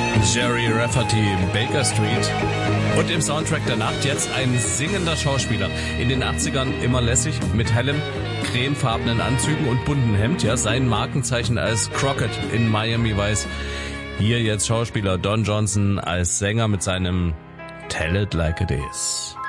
Jerry Rafferty, Baker Street. Und im Soundtrack der Nacht jetzt ein singender Schauspieler. In den 80ern immer lässig, mit hellen, cremefarbenen Anzügen und bunten Hemd. Ja, sein Markenzeichen als Crockett in Miami Vice. Hier jetzt Schauspieler Don Johnson als Sänger mit seinem Tell It Like It Is.